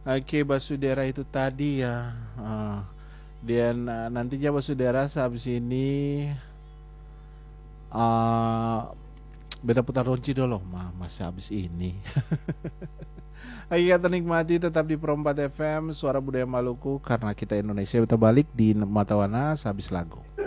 Oke, Basudara itu tadi ya. Ah, dan nantinya Basudara sehabis ini ah beda putar kunci dulu, masa habis ini. Ayo kita nikmati tetap di Pro 4 FM Suara Budaya Maluku karena kita Indonesia kita balik di Matawana sehabis lagu.